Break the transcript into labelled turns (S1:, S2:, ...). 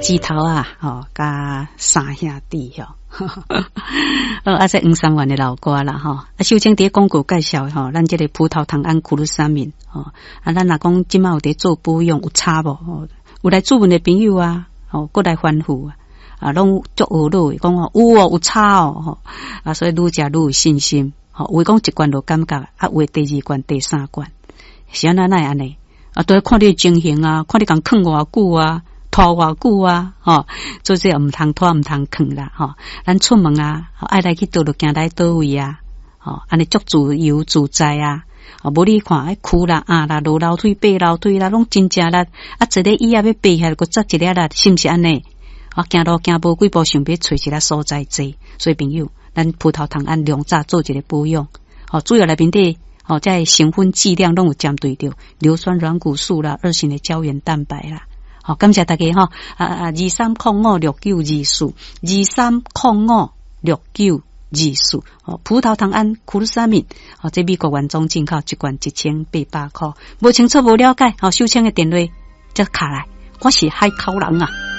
S1: 鸡头啊，加三兄弟这黄三元的老歌啦首先伫广告介绍咱这个葡萄糖胺苦鲁沙敏咱若讲即马有伫做保养有差无有来主问的朋友啊过来反复拢足学咯讲有差所以愈食愈有信心有讲一罐就感觉有第二罐第三罐是安那安尼都要看你情形看你讲囥偌久拖偌久做这毋通拖毋通囥啦咱出门爱来去倒就行来倒位安尼足自由自在无你看哭啦啦落楼梯爬楼梯啦拢真正啦一个椅仔要爬起来，佫扎一个啦，是毋是安尼行路行无几步，想要找一个所在坐。所以朋友，咱葡萄糖胺两早做一个保养主要内面的这成分剂量拢有针对着硫酸软骨素啦、二型的胶原蛋白啦。感谢大家23056924 23056924葡萄糖胺苦鲁沙敏这美国原装进口一罐1800块，无清楚无了解收请的电话则卡来，我是海口人